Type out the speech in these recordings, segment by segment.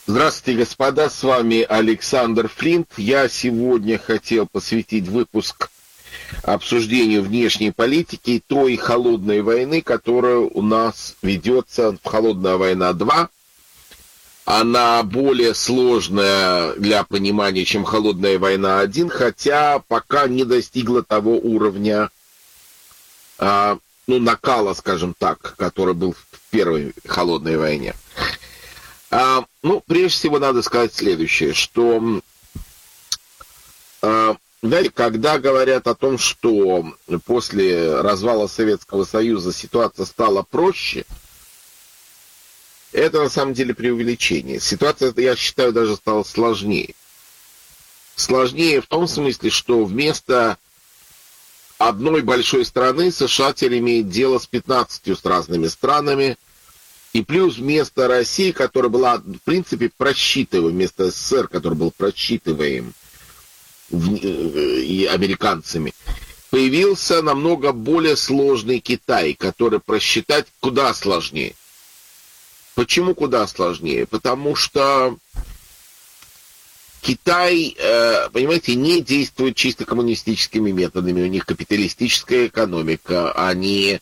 Здравствуйте, господа, с вами Александр Флинт. Я сегодня хотел посвятить выпуск обсуждению внешней политики и той холодной войны, которая у нас ведется, «Холодная война 2». Она более сложная для понимания, чем «Холодная война 1», хотя пока не достигла того уровня, накала, скажем так, который был в первой «Холодной войне». Прежде всего надо сказать следующее, что когда говорят о том, что после развала Советского Союза ситуация стала проще, это на самом деле преувеличение. Ситуация, я считаю, даже стала сложнее. Сложнее в том смысле, что вместо одной большой страны США теперь имеет дело с 15 разными странами, и плюс вместо России, которая была, в принципе, просчитываем, вместо СССР, который был просчитываем и американцами, появился намного более сложный Китай, который просчитать куда сложнее. Почему куда сложнее? Потому что Китай, понимаете, не действует чисто коммунистическими методами, у них капиталистическая экономика, они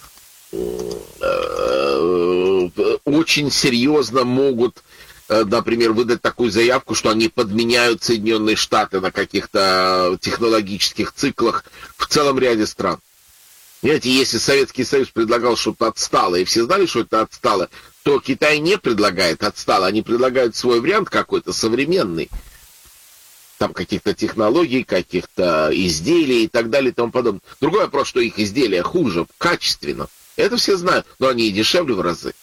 очень серьезно могут, например, выдать такую заявку, что они подменяют Соединенные Штаты на каких-то технологических циклах в целом ряде стран. Понимаете, если Советский Союз предлагал что-то отсталое, и все знали, что это отстало, то Китай не предлагает отстало, они предлагают свой вариант какой-то современный. Там каких-то технологий, каких-то изделий и так далее и тому подобное. Другой вопрос, что их изделия хуже, качественно. Это все знают, но они и дешевле в разы.